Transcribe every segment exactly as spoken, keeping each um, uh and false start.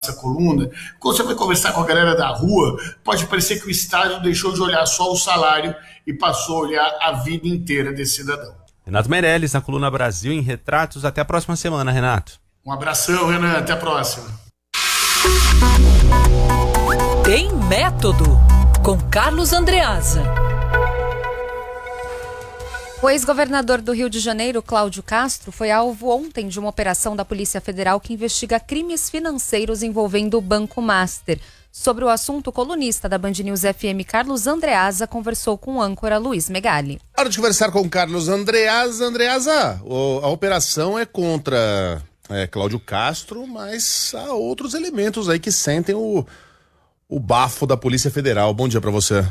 essa coluna, quando você vai conversar com a galera da rua, pode parecer que o Estado deixou de olhar só o salário e passou a olhar a vida inteira desse cidadão. Renato Meirelles, na coluna Brasil em Retratos. Até a próxima semana, Renato. Um abração, Renan. Até a próxima. Tem Método, com Carlos Andreasa. O ex-governador do Rio de Janeiro, Cláudio Castro, foi alvo ontem de uma operação da Polícia Federal que investiga crimes financeiros envolvendo o Banco Master. Sobre o assunto, o colunista da Band News F M, Carlos Andreasa, conversou com o âncora Luiz Megali. Hora de conversar com o Carlos Andreasa. Andreasa, a operação é contra é, Cláudio Castro, mas há outros elementos aí que sentem o, o bafo da Polícia Federal. Bom dia para você.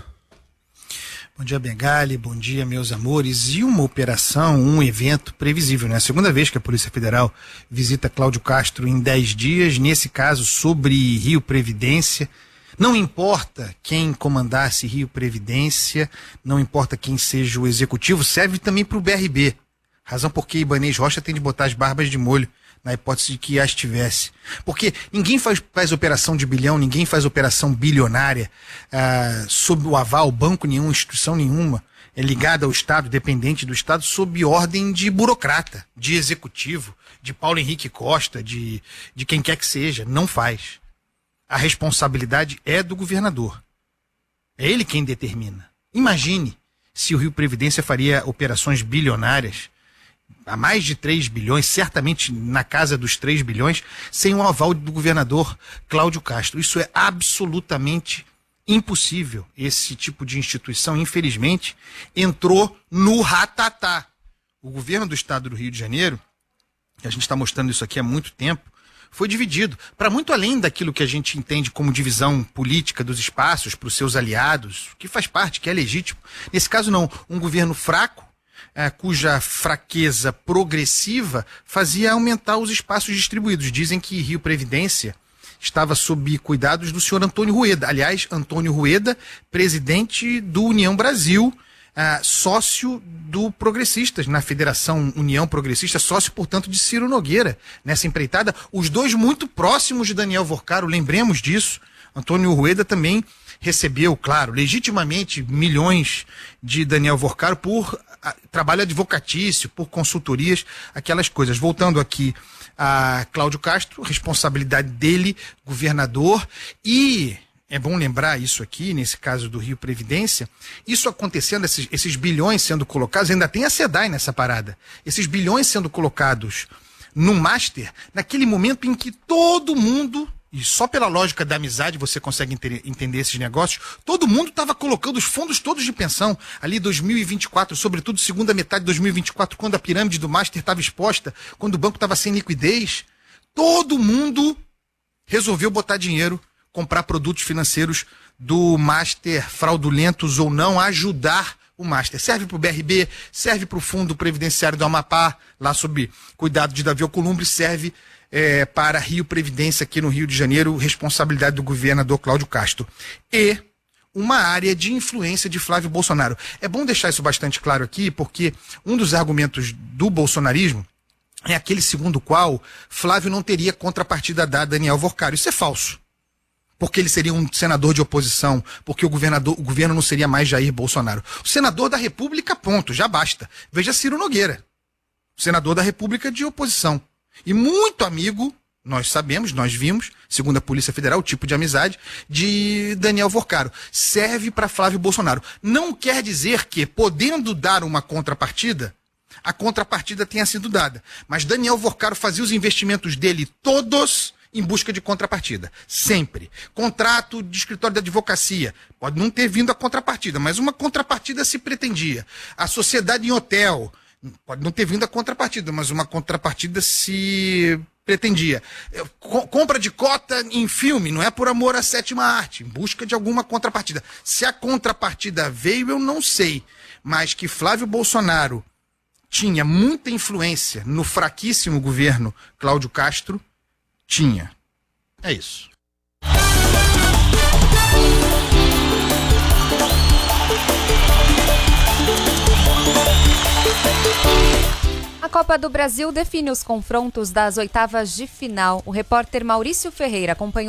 Bom dia, Megali, bom dia, meus amores. E uma operação, um evento previsível, né? A segunda vez que a Polícia Federal visita Cláudio Castro em dez dias, nesse caso sobre Rio Previdência. Não importa quem comandasse Rio Previdência, não importa quem seja o executivo, serve também para o B R B. Razão porque Ibanez Rocha tem de botar as barbas de molho, na hipótese de que as tivesse. Porque ninguém faz, faz operação de bilhão, ninguém faz operação bilionária ah, sob o aval, banco nenhum, instituição nenhuma, é ligada ao Estado, dependente do Estado, sob ordem de burocrata, de executivo, de Paulo Henrique Costa, de, de quem quer que seja. Não faz. A responsabilidade é do governador. É ele quem determina. Imagine se o Rio Previdência faria operações bilionárias a mais de três bilhões, certamente na casa dos três bilhões, sem o aval do governador Cláudio Castro. Isso é absolutamente impossível. Esse tipo de instituição, infelizmente, entrou no ratatá. O governo do estado do Rio de Janeiro, que a gente está mostrando isso aqui há muito tempo, foi dividido para muito além daquilo que a gente entende como divisão política dos espaços para os seus aliados, que faz parte, que é legítimo. Nesse caso não, um governo fraco, É, cuja fraqueza progressiva fazia aumentar os espaços distribuídos. Dizem que Rio Previdência estava sob cuidados do senhor Antônio Rueda. Aliás, Antônio Rueda, presidente do União Brasil, é, sócio do Progressistas, na Federação União Progressista, sócio, portanto, de Ciro Nogueira nessa empreitada. Os dois muito próximos de Daniel Vorcaro, lembremos disso. Antônio Rueda também recebeu, claro, legitimamente milhões de Daniel Vorcaro por a, trabalho advocatício, por consultorias, aquelas coisas. Voltando aqui a Cláudio Castro, responsabilidade dele, governador, e é bom lembrar isso aqui, nesse caso do Rio Previdência, isso acontecendo, esses, esses bilhões sendo colocados, ainda tem a SEDAI nessa parada, esses bilhões sendo colocados no Master, naquele momento em que todo mundo, e só pela lógica da amizade você consegue enter, entender esses negócios, todo mundo estava colocando os fundos todos de pensão, ali dois mil e vinte e quatro, sobretudo segunda metade de dois mil e vinte e quatro, quando a pirâmide do Master estava exposta, quando o banco estava sem liquidez, todo mundo resolveu botar dinheiro, comprar produtos financeiros do Master, fraudulentos ou não, ajudar o Master. Serve para o B R B, serve para o Fundo Previdenciário do Amapá, lá sob cuidado de Davi Alcolumbre, serve É, para Rio Previdência aqui no Rio de Janeiro, responsabilidade do governador Cláudio Castro. E uma área de influência de Flávio Bolsonaro. É bom deixar isso bastante claro aqui, porque um dos argumentos do bolsonarismo é aquele segundo o qual Flávio não teria contrapartida da Daniel Vorcaro. Isso é falso. Porque ele seria um senador de oposição, porque o, governador, o governo não seria mais Jair Bolsonaro. O senador da República, ponto, já basta. Veja Ciro Nogueira, senador da República de oposição. E muito amigo, nós sabemos, nós vimos, segundo a Polícia Federal, o tipo de amizade de Daniel Vorcaro. Serve para Flávio Bolsonaro. Não quer dizer que, podendo dar uma contrapartida, a contrapartida tenha sido dada. Mas Daniel Vorcaro fazia os investimentos dele todos em busca de contrapartida. Sempre. Contrato de escritório de advocacia. Pode não ter vindo a contrapartida, mas uma contrapartida se pretendia. A sociedade em hotel. Pode não ter vindo a contrapartida, mas uma contrapartida se pretendia. Compra de cota em filme, não é por amor à sétima arte, em busca de alguma contrapartida. Se a contrapartida veio, eu não sei, mas que Flávio Bolsonaro tinha muita influência no fraquíssimo governo Cláudio Castro, tinha. É isso. A Copa do Brasil define os confrontos das oitavas de final. O repórter Maurício Ferreira acompanhou